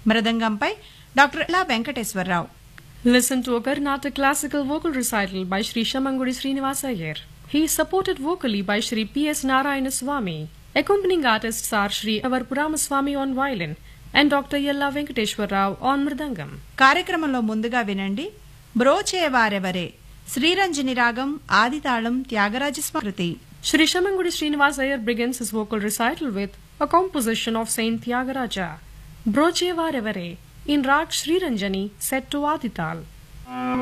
మృదంగంపై doctor Ella Venkateswararao. Listen to a Carnatic classical vocal recital by Sri Shamangudi Srinivasa Iyer. He is supported vocally by Sri P.S. Narayana Swami. Accompanying artists are Sri Avarpuramaswamy on violin and Dr. Yella Venkateshwar Rao on mridangam. కార్యక్రమంలో ముందుగా వినండి బ్రోచేవారెవరే శ్రీరంజని రాగం ఆదితాళం త్యాగరాజస్మృతి. Sri Shamangudi Srinivasa Iyer begins his vocal recital with a composition of Saint Tyagaraja, Brochevarevare, in Rag Sriranjani set to Adital.